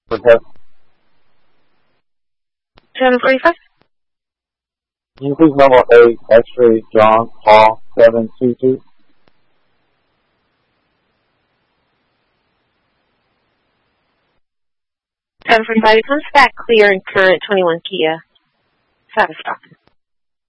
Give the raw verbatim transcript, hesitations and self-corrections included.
Okay. seven forty-five. Can you please number eight, X-ray John Paul seven two two? seven forty-five, it comes back clear and current, twenty-one Kia. Satisfied.